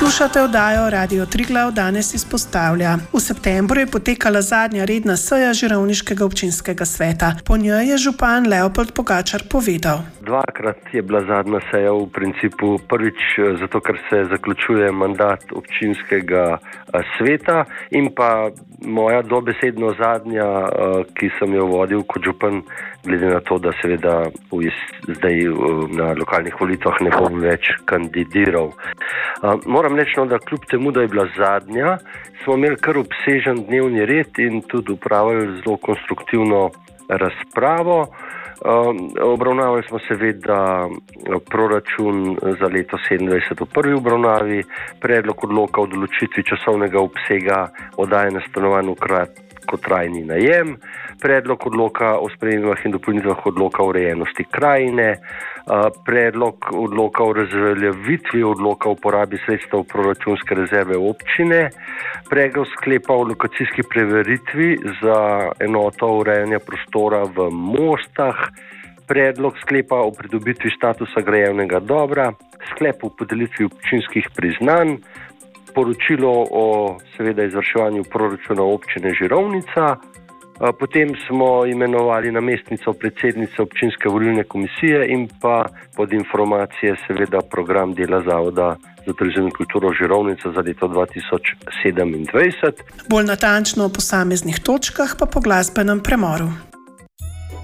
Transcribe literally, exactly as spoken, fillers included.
Poslušate oddajo Radio Triglav danes izpostavlja. V septembru je potekala zadnja redna seja Žirovniškega občinskega sveta. Po njej je župan Leopold Pogačar povedal. Dvakrat je bila zadnja seja v principu prvič zato, ker se zaključuje mandat občinskega sveta in pa moja dobesedno zadnja, ki sem jo vodil kot župan, glede na to, da seveda zdaj na lokalnih volitvah ne bom več kandidiral. Moram reči, no, da kljub temu, da je bila zadnja, smo imeli kar obsežen dnevni red in tudi upravili zelo konstruktivno razpravo. Obravnavali smo seveda proračun za leto sedemindvajset v prvi obravnavi, predlog odloka o določitvi časovnega obsega oddajanja stanovanj v kratkotrajni najem, predlog odloka o spremembah in dopolnitvah odloka o urejenosti krajine, predlog odloka o razveljavitvi odloka o uporabi sredstev proračunske rezerve občine, predlog sklepa o lokacijski preveritvi za enoto urejanja prostora v Mostah, predlog sklepa o pridobitvi statusa grajevnega dobra, sklep o podelitvi občinskih priznanj, poročilo o seveda izvrševanju proračuna občine Žirovnica. Potem smo imenovali namestnico predsednice občinske volilne komisije in pa pod informacije seveda program dela Zavoda za turizem in kulturo Žirovnica za leto dva tisoč sedemindvajset. Bolj natančno o posameznih točkah pa po glasbenem premoru.